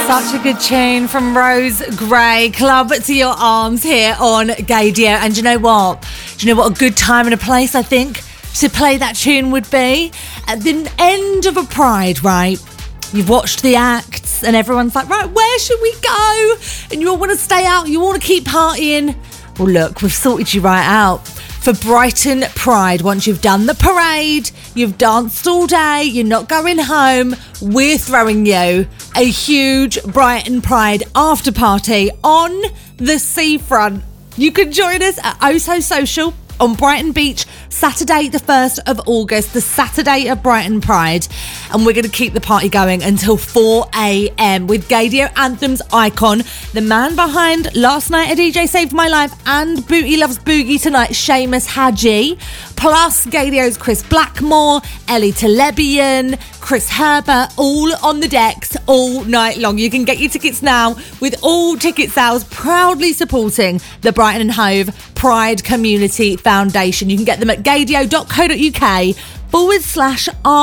Such a good tune from Rose Gray. Club to Your Arms here on Gaydio. And you know what? Do you know what a good time and a place I think to play that tune would be? At the end of a Pride, right? You've watched the acts and everyone's like, right, where should we go? And you all want to stay out, you want to keep partying. Well, look, we've sorted you right out. For Brighton Pride, once you've done the parade, you've danced all day, you're not going home, we're throwing you a huge Brighton Pride after party on the seafront. You can join us at Oso Social on Brighton Beach, Saturday the 1st of August, the Saturday of Brighton Pride. And we're going to keep the party going until 4 a.m. with Gaydio Anthems icon, the man behind Last Night a DJ Saved My Life and Booty Loves Boogie Tonight, Seamus Haji, plus Gaydio's Chris Blackmore, Ellie Telebian, Chris Herbert, all on the decks all night long. You can get your tickets now with all ticket sales proudly supporting the Brighton and Hove Pride Community Foundation. You can get them at gaydio.co.uk/R